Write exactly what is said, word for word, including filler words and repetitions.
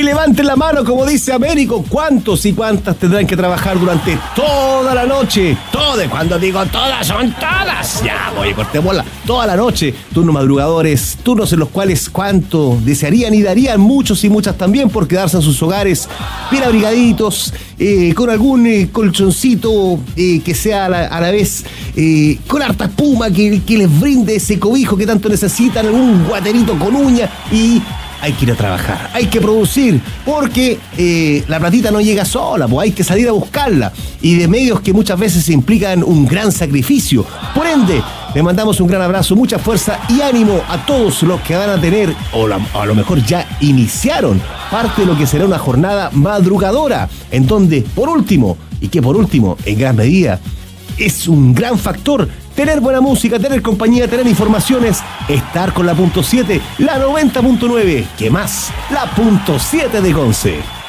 que levanten la mano, como dice Américo. ¿Cuántos y cuántas tendrán que trabajar durante toda la noche? Todas, cuando digo todas, son todas. Ya, oye, cortémosla. Toda la noche, turnos madrugadores, turnos en los cuales cuánto desearían y darían muchos y muchas también por quedarse en sus hogares, bien abrigaditos, eh, con algún eh, colchoncito eh, que sea a la, a la vez eh, con harta espuma, que, que les brinde ese cobijo que tanto necesitan, algún guaterito con uña. Y hay que ir a trabajar, hay que producir, porque eh, la platita no llega sola, pues hay que salir a buscarla, y de medios que muchas veces implican un gran sacrificio. Por ende, le mandamos un gran abrazo, mucha fuerza y ánimo a todos los que van a tener, o la, a lo mejor ya iniciaron, parte de lo que será una jornada madrugadora, en donde, por último, y que por último, en gran medida, es un gran factor tener buena música, tener compañía, tener informaciones, estar con la punto siete, la noventa punto nueve, que más, la punto siete de Conce.